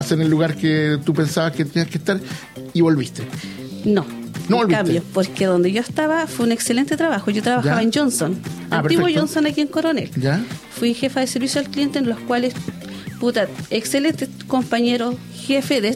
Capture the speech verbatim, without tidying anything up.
estabas en el lugar que tú pensabas que tenías que estar y volviste. No. No en cambio, porque donde yo estaba fue un excelente trabajo. Yo trabajaba ¿Ya? en Johnson, ah, antiguo perfecto. Johnson aquí en Coronel. ¿Ya? Fui jefa de servicio al cliente, en los cuales, puta, excelentes compañeros, jefe de